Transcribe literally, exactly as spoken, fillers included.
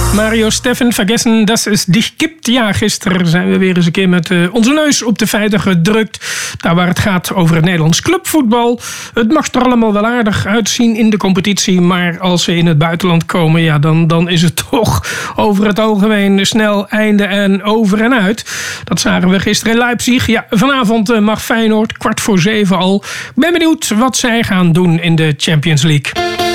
Mario Steffen, vergessen dat es dich gibt. Ja, gisteren zijn we weer eens een keer met uh, onze neus op de feiten gedrukt. Daar waar het gaat over het Nederlands clubvoetbal. Het mag er allemaal wel aardig uitzien in de competitie. Maar als we in het buitenland komen, ja, dan, dan is het toch over het algemeen snel einde en over en uit. Dat zagen we gisteren in Leipzig. Ja, vanavond uh, mag Feyenoord kwart voor zeven al. Ik ben benieuwd wat zij gaan doen in de Champions League.